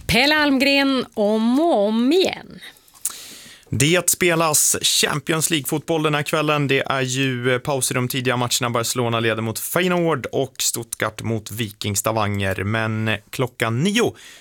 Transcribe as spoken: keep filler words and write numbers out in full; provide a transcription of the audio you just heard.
Pelle Almgren om och om igen. Det spelas Champions League-fotboll den här kvällen. Det är ju paus i de tidiga matcherna. Barcelona leder mot Feyenoord och Stuttgart mot Viking Stavanger. Men klockan nio